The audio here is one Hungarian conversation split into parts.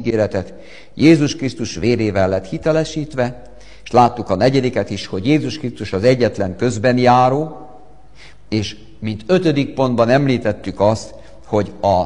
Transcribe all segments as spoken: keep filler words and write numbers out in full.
ígéretet Jézus Krisztus vérével lett hitelesítve, és láttuk a negyediket is, hogy Jézus Krisztus az egyetlen közbenjáró, és mint ötödik pontban említettük azt, hogy a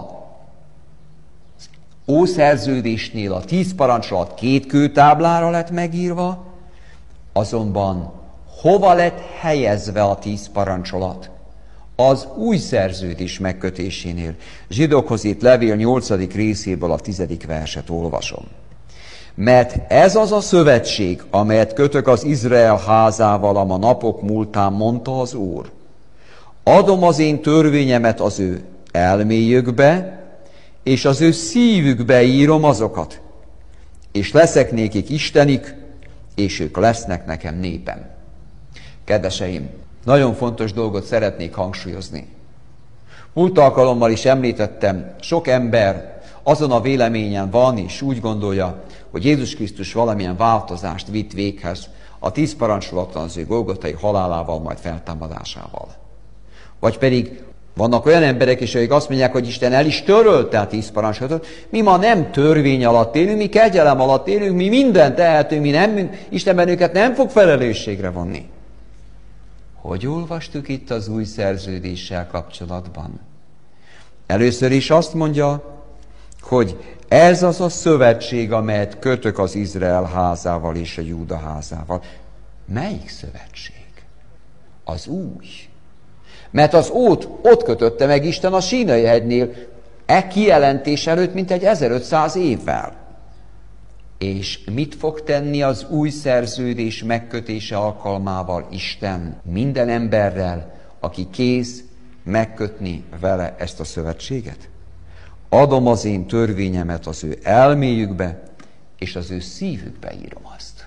Ószerződésnél a tíz parancsolat két kőtáblára lett megírva, azonban hova lett helyezve a tíz parancsolat? Az új szerződés megkötésénél. Zsidókhoz írt levél nyolcadik részéből a tizedik verset olvasom. Mert ez az a szövetség, amelyet kötök az Izrael házával, am a napok múltán, mondta az Úr. Adom az én törvényemet az ő elméjükbe, és az ő szívükbe írom azokat, és leszek nékik Istenük, és ők lesznek nekem népem. Kedveseim, nagyon fontos dolgot szeretnék hangsúlyozni. Múlt alkalommal is említettem, sok ember azon a véleményen van, és úgy gondolja, hogy Jézus Krisztus valamilyen változást vitt véghez a tíz parancsolaton az ő golgotai halálával, majd feltámadásával. Vagy pedig vannak olyan emberek is, akik azt mondják, hogy Isten el is törölte a tíz parancsolatot. Mi ma nem törvény alatt élünk, mi kegyelem alatt élünk, mi mindent tehetünk, mi nem, Isten bennünket nem fog felelősségre vonni. Hogy olvastuk itt az új szerződéssel kapcsolatban? Először is azt mondja, hogy ez az a szövetség, amelyet kötök az Izrael házával és a Júda házával. Melyik szövetség? Az új. Mert az ót ott kötötte meg Isten a Sínai hegynél, e kijelentés előtt mintegy ezerötszáz évvel. És mit fog tenni az új szerződés megkötése alkalmával Isten minden emberrel, aki kész megkötni vele ezt a szövetséget? Adom az én törvényemet az ő elméjükbe, és az ő szívükbe írom azt.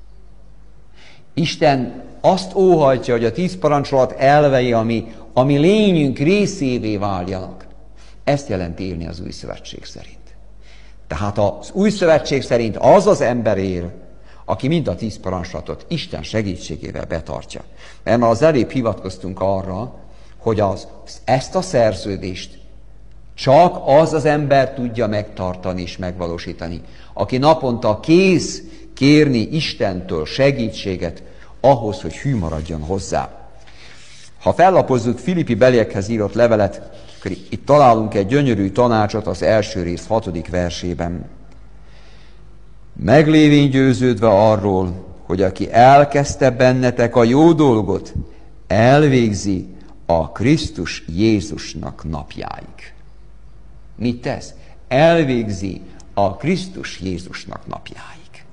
Isten azt óhajtja, hogy a tíz parancsolat elvei, ami, ami lényünk részévé váljanak. Ezt jelenti élni az új szövetség szerint. Tehát az új szövetség szerint az az ember él, aki mind a tíz parancsolatot Isten segítségével betartja. Mert az előbb hivatkoztunk arra, hogy az, ezt a szerződést csak az az ember tudja megtartani és megvalósítani, aki naponta kész kérni Istentől segítséget ahhoz, hogy hű maradjon hozzá. Ha fellapozzuk Filippi beliekhez írott levelet, akkor itt találunk egy gyönyörű tanácsot az első rész hatodik versében. Meglévén győződve arról, hogy aki elkezdte bennetek a jó dolgot, elvégzi a Krisztus Jézusnak napjáig. Mit tesz? Elvégzi a Krisztus Jézusnak napjáig.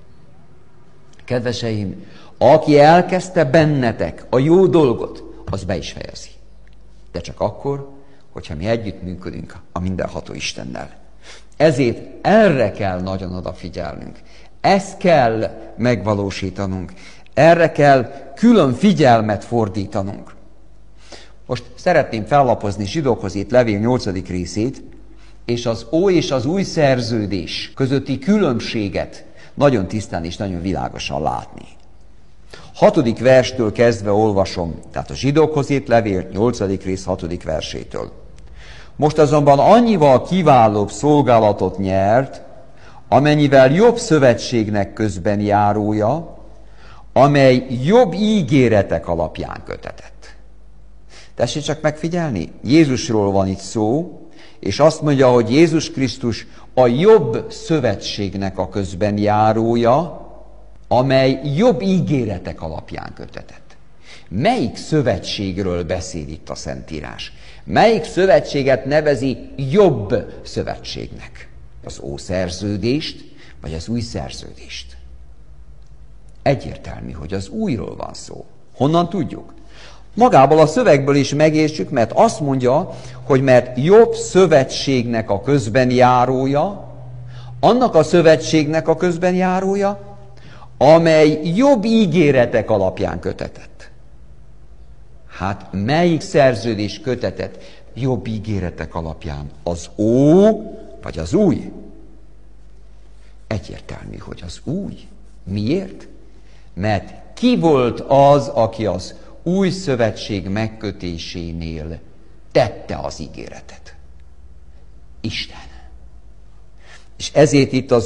Kedveseim, aki elkezdte bennetek a jó dolgot, az be is fejezi. De csak akkor, hogyha mi együttműködünk a mindenható Istennel. Ezért erre kell nagyon odafigyelnünk. Ezt kell megvalósítanunk. Erre kell külön figyelmet fordítanunk. Most szeretném fellapozni Zsidókhoz írt levél nyolcadik részét, és az Ó és az új szerződés közötti különbséget nagyon tisztán és nagyon világosan látni. Hatodik verstől kezdve olvasom, tehát a Zsidókhoz írt levél nyolcadik rész hatodik versétől. Most azonban annyival kiválóbb szolgálatot nyert, amennyivel jobb szövetségnek közben járója, amely jobb ígéretek alapján kötetett. Tessék csak megfigyelni, Jézusról van itt szó, és azt mondja, hogy Jézus Krisztus a jobb szövetségnek a közben járója, amely jobb ígéretek alapján kötetett. Melyik szövetségről beszél itt a Szentírás? Melyik szövetséget nevezi jobb szövetségnek? Az Ószerződést, vagy az új szerződést? Egyértelmű, hogy az újról van szó. Honnan tudjuk? Magából a szövegből is megértsük, mert azt mondja, hogy mert jobb szövetségnek a közben járója, annak a szövetségnek a közben járója, amely jobb ígéretek alapján kötetett. Hát melyik szerződés kötetett jobb ígéretek alapján? Az Ó vagy az új? Egyértelmű, hogy az új. Miért? Mert ki volt az, aki az új szövetség megkötésénél tette az ígéretet? Isten. És ezért itt az